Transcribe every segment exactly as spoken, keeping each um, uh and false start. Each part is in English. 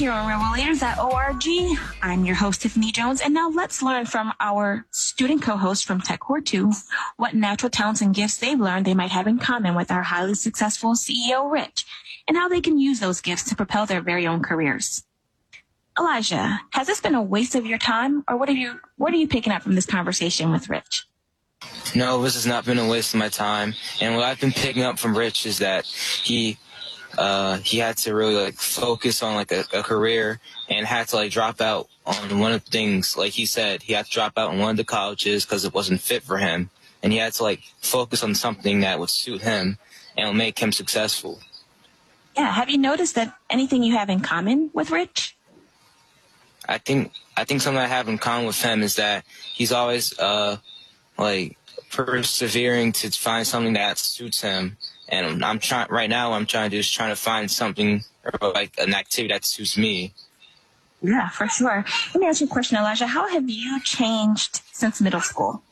here on rebel leaders dot org. I'm your host, Tiffany Jones, and now let's learn from our student co-host from Tech Core two what natural talents and gifts they've learned they might have in common with our highly successful C E O, Rich, and how they can use those gifts to propel their very own careers. Elijah, has this been a waste of your time, or what are you what are you picking up from this conversation with Rich? No, this has not been a waste of my time. And what I've been picking up from Rich is that he uh, he had to really like focus on like a, a career and had to like drop out on one of the things. Like he said, he had to drop out on one of the colleges because it wasn't fit for him. And he had to like focus on something that would suit him and will make him successful. Yeah. Have you noticed that anything you have in common with Rich? I think I think something I have in common with him is that he's always uh, like persevering to find something that suits him. And I'm trying right now. I'm trying to just trying to find something or like an activity that suits me. Yeah, for sure. Let me ask you a question, Elijah. How have you changed since middle school?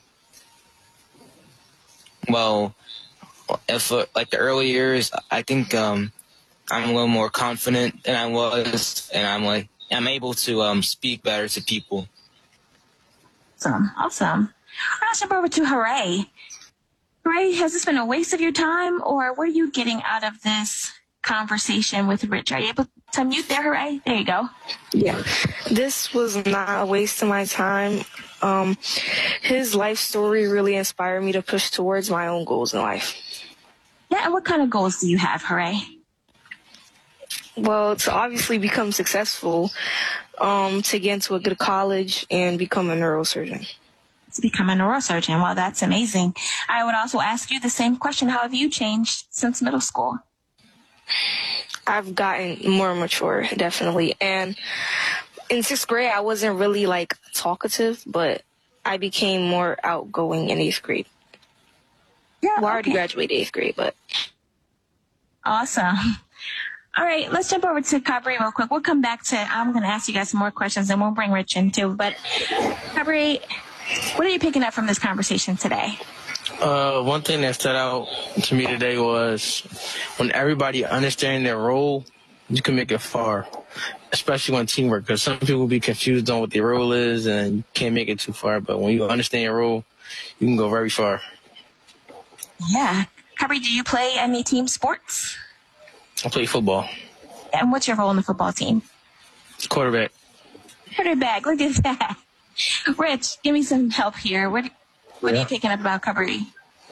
Well, if uh, like the early years, I think um, I'm a little more confident than I was, and I'm like I'm able to um, speak better to people. Awesome, awesome. All right, let's jump over to Hooray. Hooray, has this been a waste of your time, or what are you getting out of this conversation with Rich? Are you able to mute there, Hooray? There you go. Yeah, this was not a waste of my time. Um, his life story really inspired me to push towards my own goals in life. Yeah, and what kind of goals do you have, Hooray? Well, to obviously become successful, um, to get into a good college and become a neurosurgeon. To become a neurosurgeon. Well, that's amazing. I would also ask you the same question. How have you changed since middle school? I've gotten more mature, definitely. And in sixth grade, I wasn't really, like, talkative, but I became more outgoing in eighth grade. Yeah, well, I already okay. graduated eighth grade, but... Awesome. All right, let's jump over to Cabri real quick. We'll come back to, I'm going to ask you guys some more questions, and we'll bring Rich in, too. But, Cabri, what are you picking up from this conversation today? Uh, one thing that stood out to me today was when everybody understands their role, you can make it far, especially when teamwork, because some people be confused on what their role is and you can't make it too far. But when you understand your role, you can go very far. Yeah. Cabri, do you play any team sports? I play football. And what's your role in the football team? Quarterback. Quarterback, look at that. Rich, give me some help here. What What yeah. are you picking up about Cabri?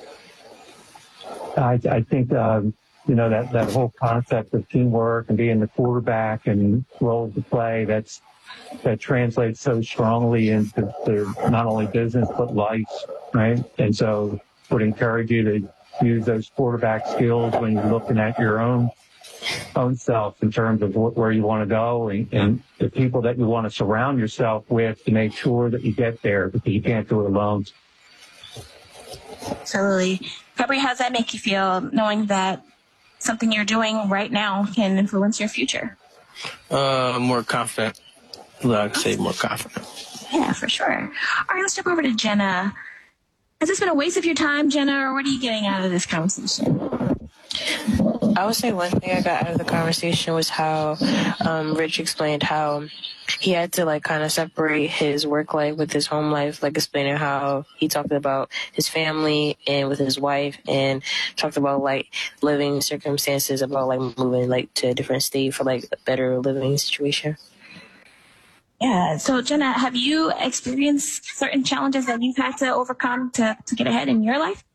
I, I think, um, you know, that, that whole concept of teamwork and being the quarterback and roles to play, that's, that translates so strongly into their, not only business, but life, right? And so would encourage you to use those quarterback skills when you're looking at your own own self in terms of wh- where you want to go and, and the people that you want to surround yourself with to make sure that you get there, because you can't do it alone. Absolutely. Cabri, how does that make you feel, knowing that something you're doing right now can influence your future? Uh, more confident. I'd say more confident. Yeah, for sure. All right, let's jump over to Jenna. Has this been a waste of your time, Jenna, or what are you getting out of this conversation? I would say one thing I got out of the conversation was how um, Rich explained how he had to like kind of separate his work life with his home life, like explaining how he talked about his family and with his wife, and talked about like living circumstances, about like moving like to a different state for like a better living situation. Yeah. So, Jenna, have you experienced certain challenges that you've had to overcome to, to get ahead in your life?